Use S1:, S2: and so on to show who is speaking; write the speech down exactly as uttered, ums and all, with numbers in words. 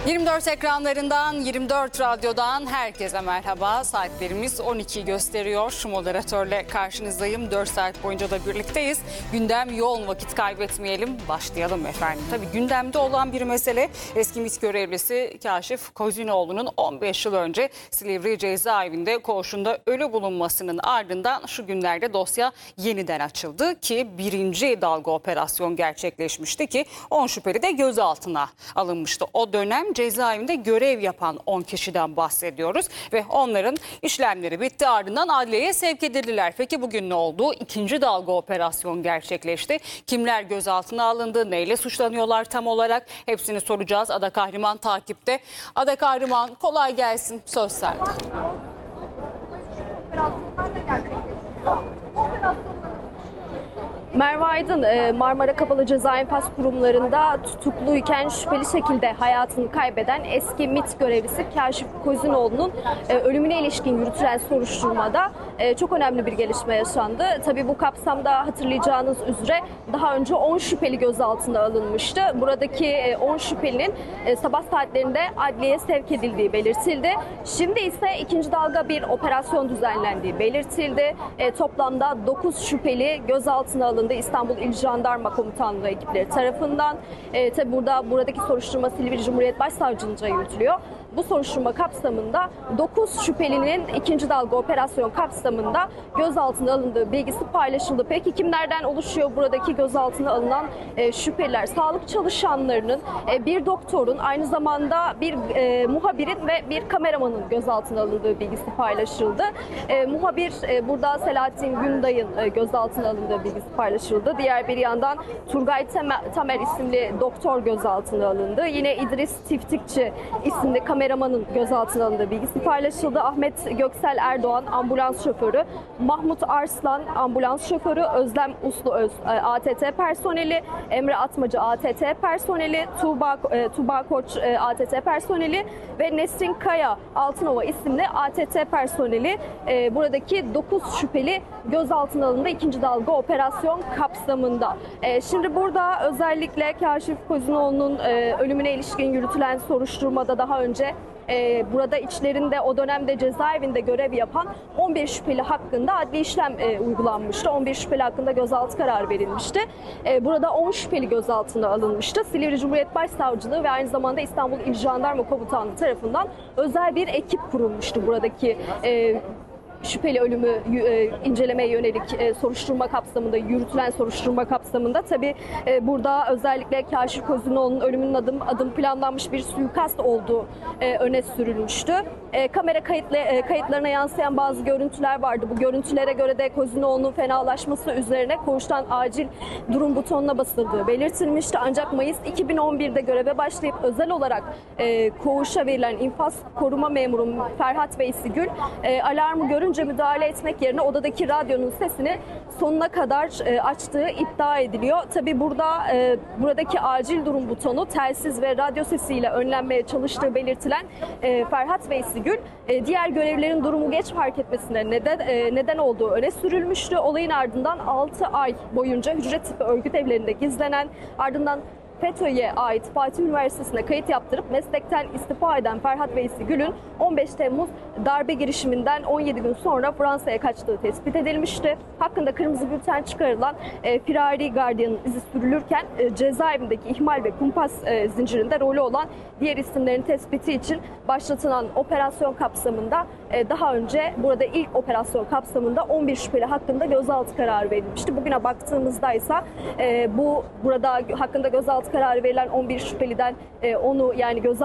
S1: yirmi dört ekranlarından, yirmi dört radyodan herkese merhaba. Saatlerimiz on ikiyi gösteriyor. Moderatörle karşınızdayım. dört saat boyunca da birlikteyiz. Gündem yoğun, vakit kaybetmeyelim. Başlayalım efendim. Tabii gündemde olan bir mesele, eski MİT görevlisi Kaşif Kozinoğlu'nun on beş yıl önce Silivri cezaevinde koğuşunda ölü bulunmasının ardından şu günlerde dosya yeniden açıldı ki birinci dalga operasyon gerçekleşmişti ki on şüpheli de gözaltına alınmıştı. O dönem cezaevinde görev yapan on kişiden bahsediyoruz ve onların işlemleri bitti, ardından adliyeye sevk edildiler. Peki bugün ne oldu? İkinci dalga operasyon gerçekleşti. Kimler gözaltına alındı? Neyle suçlanıyorlar tam olarak? Hepsini soracağız. Ada Kahraman takipte. Ada Kahraman, kolay gelsin. Söz sende.
S2: Merve Aydın, Marmara Kapalı Ceza İnfaz Kurumlarında tutukluyken şüpheli şekilde hayatını kaybeden eski MİT görevlisi Kaşif Kozinoğlu'nun ölümüne ilişkin yürütülen soruşturmada çok önemli bir gelişme yaşandı. Tabii bu kapsamda hatırlayacağınız üzere daha önce on şüpheli gözaltına alınmıştı. Buradaki on şüphelinin sabah saatlerinde adliyeye sevk edildiği belirtildi. Şimdi ise ikinci dalga bir operasyon düzenlendiği belirtildi. Toplamda dokuz şüpheli gözaltına alındı İstanbul İl Jandarma Komutanlığı ekipleri tarafından. E, tabi burada buradaki soruşturma Silivri Cumhuriyet Başsavcılığınca yürütülüyor. Bu soruşturma kapsamında dokuz şüphelinin ikinci dalga operasyon kapsamında gözaltına alındığı bilgisi paylaşıldı. Peki kimlerden oluşuyor buradaki gözaltına alınan e, şüpheliler? Sağlık çalışanlarının, e, bir doktorun, aynı zamanda bir e, muhabirin ve bir kameramanın gözaltına alındığı bilgisi paylaşıldı. E, muhabir e, burada Selahattin Günday'ın e, gözaltına alındığı bilgisi paylaşıldı. Diğer bir yandan Turgay Tamer isimli doktor gözaltına alındı. Yine İdris Tiftikçi isimli kameramanın gözaltına alındığı bilgisi paylaşıldı. Ahmet Göksel Erdoğan ambulans şoförü, Mahmut Arslan ambulans şoförü, Özlem Usluöz A T T personeli, Emre Atmacı A T T personeli, Tuğba, Tuğba Koç A T T personeli ve Nesrin Kaya Altınova isimli A T T personeli buradaki dokuz şüpheli gözaltına alındı ikinci dalga operasyon kapsamında. Şimdi burada özellikle Kaşif Kozinoğlu'nun ölümüne ilişkin yürütülen soruşturmada daha önce Ee, burada içlerinde o dönemde cezaevinde görev yapan on bir şüpheli hakkında adli işlem e, uygulanmıştı. on bir şüpheli hakkında gözaltı kararı verilmişti. E, burada on şüpheli gözaltına alınmıştı. Silivri Cumhuriyet Başsavcılığı ve aynı zamanda İstanbul İl Jandarma Komutanlığı tarafından özel bir ekip kurulmuştu buradaki e, şüpheli ölümü e, incelemeye yönelik e, soruşturma kapsamında, yürütülen soruşturma kapsamında. Tabii e, burada özellikle Kaşif Kozinoğlu'nun ölümünün adım adım planlanmış bir suikast olduğu e, öne sürülmüştü. E, kamera kayıtlı, e, kayıtlarına yansıyan bazı görüntüler vardı. Bu görüntülere göre de Kozinoğlu'nun fenalaşması üzerine koğuştan acil durum butonuna basıldığı belirtilmişti. Ancak Mayıs iki bin on birde göreve başlayıp özel olarak e, koğuşa verilen infaz koruma memuru Ferhat Veysigül e, alarmı görünce müdahale etmek yerine odadaki radyonun sesini sonuna kadar e, açtığı iddia ediliyor. Tabii burada e, buradaki acil durum butonu telsiz ve radyo sesiyle önlenmeye çalıştığı belirtilen e, Ferhat Veysigül e, diğer görevlilerin durumu geç fark etmesine neden e, neden olduğu öne sürülmüştü. Olayın ardından altı ay boyunca hücre tipi örgüt evlerinde gizlenen, ardından FETÖ'ye ait Fatih Üniversitesi'ne kayıt yaptırıp meslekten istifa eden Ferhat Veysigül'ün on beş Temmuz darbe girişiminden on yedi gün sonra Fransa'ya kaçtığı tespit edilmişti. Hakkında kırmızı bülten çıkarılan e, firari gardiyanın izi sürülürken e, cezaevindeki ihmal ve kumpas e, zincirinde rolü olan diğer isimlerin tespiti için başlatılan operasyon kapsamında e, daha önce burada ilk operasyon kapsamında on bir şüpheli hakkında gözaltı kararı verilmişti. Bugüne baktığımızda ise e, bu burada hakkında gözaltı kararı verilen on bir şüpheliden onu yani gözaltı